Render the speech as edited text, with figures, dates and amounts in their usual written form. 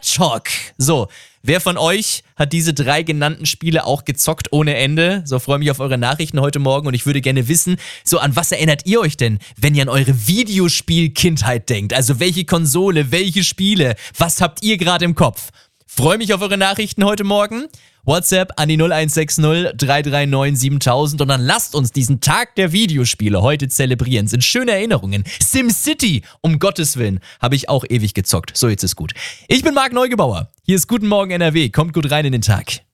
Talk. So, wer von euch hat diese 3 genannten Spiele auch gezockt ohne Ende? So, freue mich auf eure Nachrichten heute Morgen und ich würde gerne wissen, so an was erinnert ihr euch denn, wenn ihr an eure Videospiel-Kindheit denkt? Also welche Konsole, welche Spiele, was habt ihr gerade im Kopf? Freue mich auf eure Nachrichten heute Morgen. WhatsApp an die 0160 339 7000 und dann lasst uns diesen Tag der Videospiele heute zelebrieren. Sind schöne Erinnerungen. SimCity, um Gottes Willen, habe ich auch ewig gezockt. So, jetzt ist gut. Ich bin Marc Neugebauer. Hier ist Guten Morgen NRW. Kommt gut rein in den Tag.